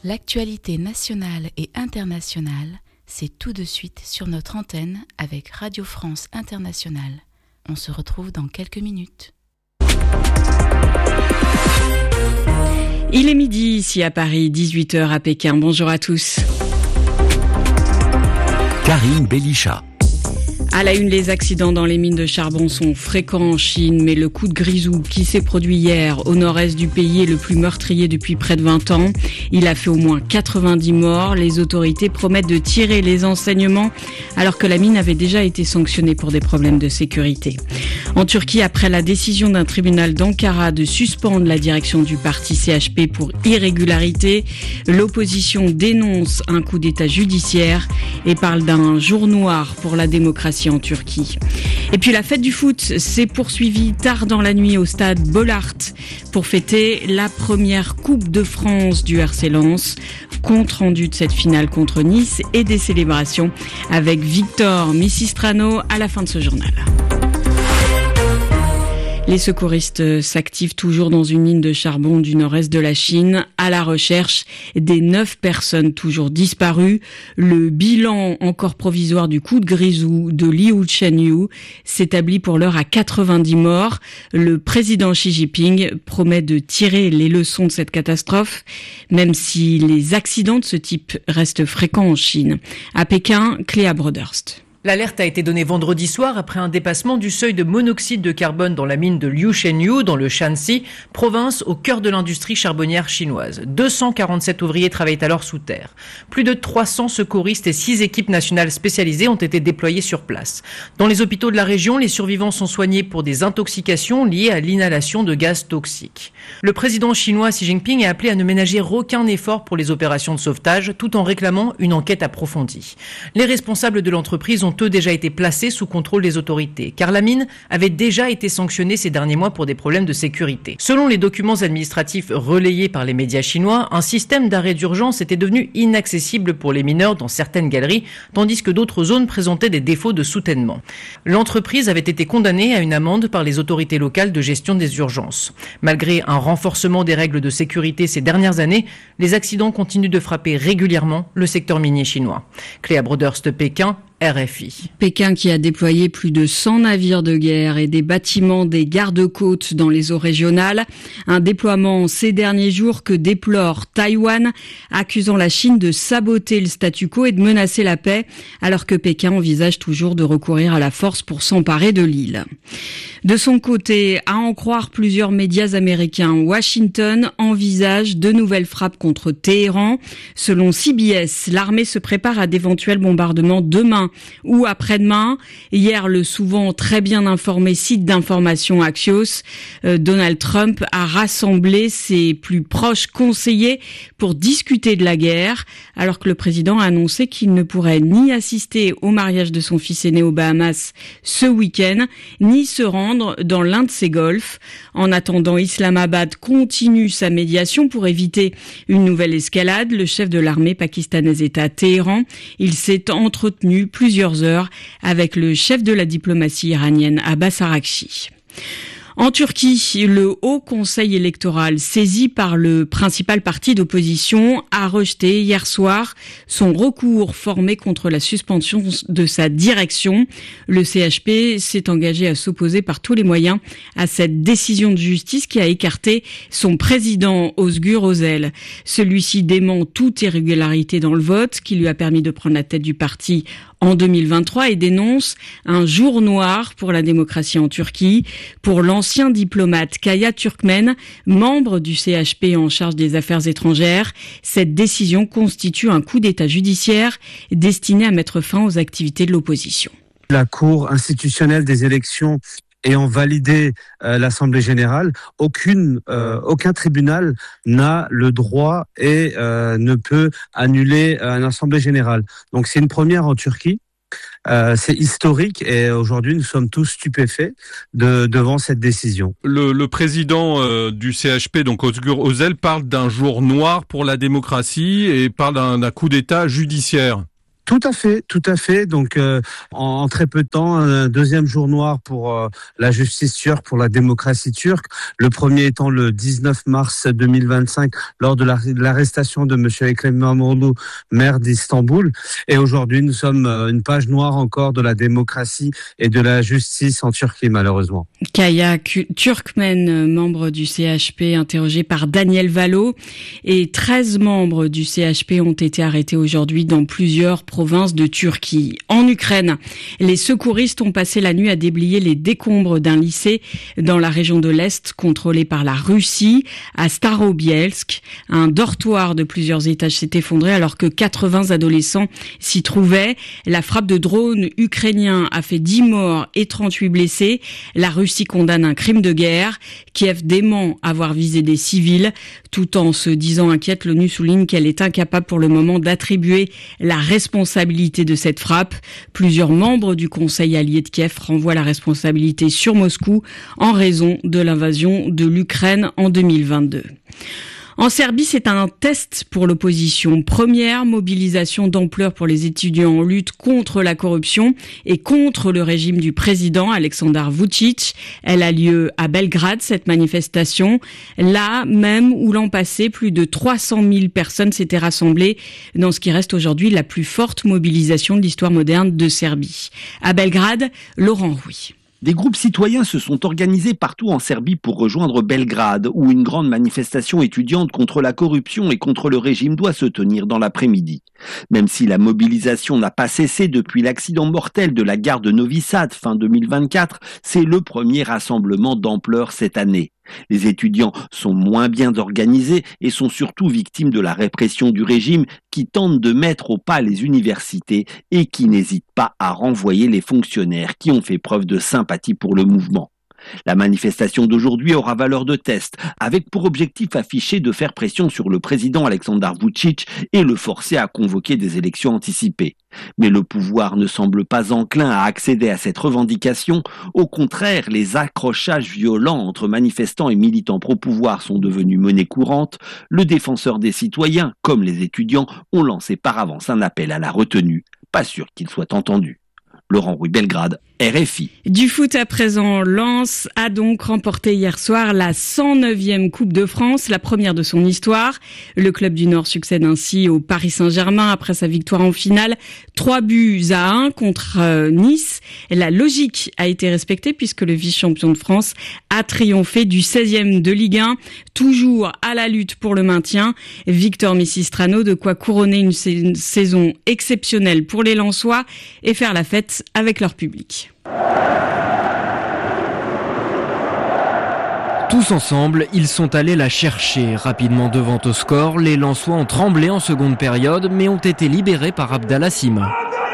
L'actualité nationale et internationale, c'est tout de suite sur notre antenne avec Radio France Internationale. On se retrouve dans quelques minutes. Il est midi ici à Paris, 18h à Pékin. Bonjour à tous. Karine Bélichat. À la une, les accidents dans les mines de charbon sont fréquents en Chine, mais le coup de grisou qui s'est produit hier au nord-est du pays est le plus meurtrier depuis près de 20 ans. Il a fait au moins 90 morts. Les autorités promettent de tirer les enseignements alors que la mine avait déjà été sanctionnée pour des problèmes de sécurité. En Turquie, après la décision d'un tribunal d'Ankara de suspendre la direction du parti CHP pour irrégularité, l'opposition dénonce un coup d'État judiciaire et parle d'un jour noir pour la démocratie en Turquie. Et puis la fête du foot s'est poursuivie tard dans la nuit au stade Bollaert pour fêter la première Coupe de France du RC Lens. Compte rendu de cette finale contre Nice et des célébrations avec Victor Missistrano à la fin de ce journal. Les secouristes s'activent toujours dans une mine de charbon du nord-est de la Chine à la recherche des 9 personnes toujours disparues. Le bilan encore provisoire du coup de grisou de Liu Chenyu s'établit pour l'heure à 90 morts. Le président Xi Jinping promet de tirer les leçons de cette catastrophe, même si les accidents de ce type restent fréquents en Chine. À Pékin, Cléa Broderst. L'alerte a été donnée vendredi soir après un dépassement du seuil de monoxyde de carbone dans la mine de Liu Chenyu, dans le Shanxi, province au cœur de l'industrie charbonnière chinoise. 247 ouvriers travaillent alors sous terre. Plus de 300 secouristes et 6 équipes nationales spécialisées ont été déployées sur place. Dans les hôpitaux de la région, les survivants sont soignés pour des intoxications liées à l'inhalation de gaz toxiques. Le président chinois Xi Jinping a appelé à ne ménager aucun effort pour les opérations de sauvetage, tout en réclamant une enquête approfondie. Les responsables de l'entreprise ont eux déjà été placés sous contrôle des autorités, car la mine avait déjà été sanctionnée ces derniers mois pour des problèmes de sécurité. Selon les documents administratifs relayés par les médias chinois, un système d'arrêt d'urgence était devenu inaccessible pour les mineurs dans certaines galeries, tandis que d'autres zones présentaient des défauts de soutènement. L'entreprise avait été condamnée à une amende par les autorités locales de gestion des urgences. Malgré un renforcement des règles de sécurité ces dernières années, les accidents continuent de frapper régulièrement le secteur minier chinois. Cléa Broderst, Pékin, RFI. Pékin qui a déployé plus de 100 navires de guerre et des bâtiments des gardes-côtes dans les eaux régionales. Un déploiement ces derniers jours que déplore Taïwan, accusant la Chine de saboter le statu quo et de menacer la paix, alors que Pékin envisage toujours de recourir à la force pour s'emparer de l'île. De son côté, à en croire plusieurs médias américains, Washington envisage de nouvelles frappes contre Téhéran. Selon CBS, l'armée se prépare à d'éventuels bombardements demain ou après-demain. Hier, le souvent très bien informé site d'information Axios, Donald Trump a rassemblé ses plus proches conseillers pour discuter de la guerre, alors que le président a annoncé qu'il ne pourrait ni assister au mariage de son fils aîné aux Bahamas ce week-end, ni se rendre dans l'un de ses golfs. En attendant, Islamabad continue sa médiation pour éviter une nouvelle escalade. Le chef de l'armée pakistanaise est à Téhéran. Il s'est entretenu plusieurs heures avec le chef de la diplomatie iranienne, Abbas Araghchi. En Turquie, le Haut Conseil électoral, saisi par le principal parti d'opposition, a rejeté hier soir son recours formé contre la suspension de sa direction. Le CHP s'est engagé à s'opposer par tous les moyens à cette décision de justice qui a écarté son président Özgür Özel. Celui-ci dément toute irrégularité dans le vote qui lui a permis de prendre la tête du parti en 2023 et dénonce un jour noir pour la démocratie en Turquie. Pour l'ancien diplomate Kaya Türkmen, membre du CHP en charge des affaires étrangères, cette décision constitue un coup d'État judiciaire destiné à mettre fin aux activités de l'opposition. La Cour institutionnelle des élections ayant validé l'Assemblée générale, aucun tribunal n'a le droit et ne peut annuler une Assemblée générale. Donc c'est une première en Turquie. C'est historique et aujourd'hui nous sommes tous stupéfaits devant cette décision. Le président du CHP, donc Özgür Özel, parle d'un jour noir pour la démocratie et parle d'un coup d'État judiciaire. Tout à fait. Donc, en très peu de temps, un deuxième jour noir pour la justice turque, pour la démocratie turque. Le premier étant le 19 mars 2025, lors de l'arrestation de monsieur Ekrem İmamoğlu, maire d'Istanbul. Et aujourd'hui, nous sommes une page noire encore de la démocratie et de la justice en Turquie, malheureusement. Kaya Türkmen, membre du CHP, interrogé par Daniel Valo. Et 13 membres du CHP ont été arrêtés aujourd'hui dans plusieurs province de Turquie. En Ukraine, les secouristes ont passé la nuit à déblayer les décombres d'un lycée dans la région de l'Est contrôlée par la Russie, à Starobielsk. Un dortoir de plusieurs étages s'est effondré alors que 80 adolescents s'y trouvaient. La frappe de drone ukrainien a fait 10 morts et 38 blessés. La Russie condamne un crime de guerre. Kiev dément avoir visé des civils. Tout en se disant inquiète, l'ONU souligne qu'elle est incapable pour le moment d'attribuer la responsabilité de cette frappe. Plusieurs membres du Conseil allié de Kiev renvoient la responsabilité sur Moscou en raison de l'invasion de l'Ukraine en 2022. En Serbie, c'est un test pour l'opposition. Première mobilisation d'ampleur pour les étudiants en lutte contre la corruption et contre le régime du président Aleksandar Vučić. Elle a lieu à Belgrade, cette manifestation. Là même où l'an passé, plus de 300 000 personnes s'étaient rassemblées dans ce qui reste aujourd'hui la plus forte mobilisation de l'histoire moderne de Serbie. À Belgrade, Laurent Rouy. Des groupes citoyens se sont organisés partout en Serbie pour rejoindre Belgrade, où une grande manifestation étudiante contre la corruption et contre le régime doit se tenir dans l'après-midi. Même si la mobilisation n'a pas cessé depuis l'accident mortel de la gare de Novi Sad fin 2024, c'est le premier rassemblement d'ampleur cette année. Les étudiants sont moins bien organisés et sont surtout victimes de la répression du régime qui tente de mettre au pas les universités et qui n'hésite pas à renvoyer les fonctionnaires qui ont fait preuve de sympathie pour le mouvement. La manifestation d'aujourd'hui aura valeur de test, avec pour objectif affiché de faire pression sur le président Aleksandar Vučić et le forcer à convoquer des élections anticipées. Mais le pouvoir ne semble pas enclin à accéder à cette revendication. Au contraire, les accrochages violents entre manifestants et militants pro-pouvoir sont devenus monnaie courante. Le défenseur des citoyens, comme les étudiants, ont lancé par avance un appel à la retenue. Pas sûr qu'il soit entendu. Laurent Rouy, Belgrade, RFI. Du foot à présent, Lens a donc remporté hier soir la 109e Coupe de France, la première de son histoire. Le club du Nord succède ainsi au Paris Saint-Germain après sa victoire en finale, 3-1 contre Nice. La logique a été respectée puisque le vice-champion de France a triomphé du 16e de Ligue 1, toujours à la lutte pour le maintien. Victor Messistrano, de quoi couronner une saison exceptionnelle pour les Lensois et faire la fête avec leur public. Tous ensemble, ils sont allés la chercher. Rapidement devant au score, les Lensois ont tremblé en seconde période, mais ont été libérés par Abdallah Sima.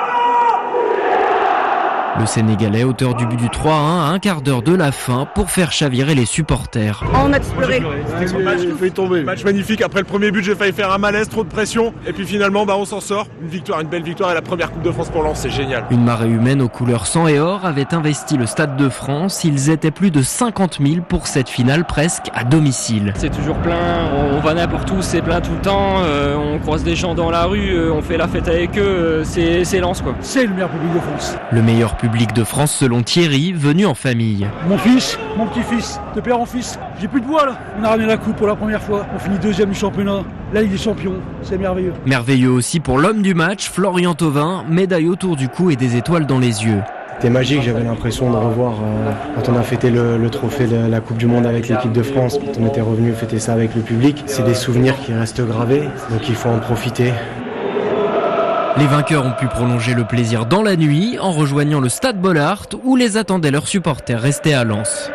Le Sénégalais, auteur du but du 3-1, à un quart d'heure de la fin pour faire chavirer les supporters. On a exploré. J'ai failli tomber. Match magnifique. Après le premier but, j'ai failli faire un malaise, trop de pression. Et puis finalement, on s'en sort. Une victoire, une belle victoire et la première Coupe de France pour Lens, c'est génial. Une marée humaine aux couleurs sang et or avait investi le Stade de France. Ils étaient plus de 50 000 pour cette finale presque à domicile. C'est toujours plein, on va n'importe où, c'est plein tout le temps. On croise des gens dans la rue, on fait la fête avec eux. C'est Lens quoi. C'est le meilleur public de France. Le meilleur public de France selon Thierry, venu en famille. Mon fils, mon petit-fils, de père en fils. J'ai plus de voix là. On a ramené la coupe pour la première fois. On finit deuxième du championnat. La Ligue des Champions, c'est merveilleux. Merveilleux aussi pour l'homme du match, Florian Thauvin, médaille autour du cou et des étoiles dans les yeux. C'était magique, j'avais l'impression de revoir quand on a fêté le trophée de la Coupe du Monde avec l'équipe de France, quand on était revenu fêter ça avec le public. C'est des souvenirs qui restent gravés, donc il faut en profiter. Les vainqueurs ont pu prolonger le plaisir dans la nuit en rejoignant le Stade Bollaert où les attendaient leurs supporters restés à Lens.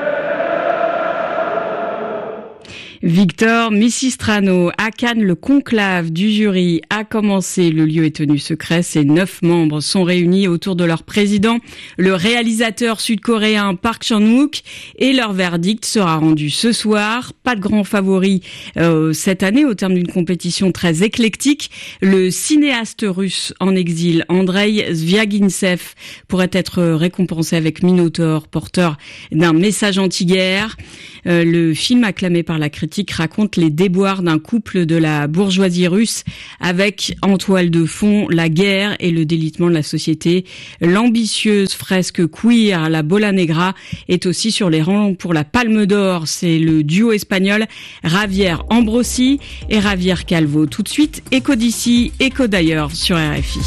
Victor Messistrano. À Cannes, le conclave du jury a commencé. Le lieu est tenu secret. Ces 9 membres sont réunis autour de leur président, le réalisateur sud-coréen Park Chan-wook, et leur verdict sera rendu ce soir. Pas de grand favori cette année au terme d'une compétition très éclectique. Le cinéaste russe en exil, Andrei Zvyagintsev, pourrait être récompensé avec Minotaur, porteur d'un message anti-guerre. Le film acclamé par la critique critique raconte les déboires d'un couple de la bourgeoisie russe avec en toile de fond la guerre et le délitement de la société. L'ambitieuse fresque queer, la Bola Negra, est aussi sur les rangs pour la Palme d'Or. C'est le duo espagnol Javier Ambrosi et Javier Calvo. Tout de suite, écho d'ici, écho d'ailleurs sur RFI.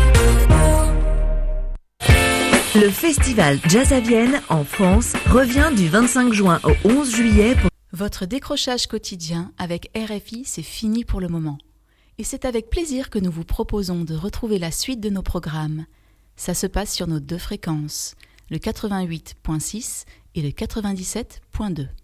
Le festival Jazz à Vienne en France revient du 25 juin au 11 juillet. Votre décrochage quotidien avec RFI, c'est fini pour le moment. Et c'est avec plaisir que nous vous proposons de retrouver la suite de nos programmes. Ça se passe sur nos 2 fréquences, le 88.6 et le 97.2.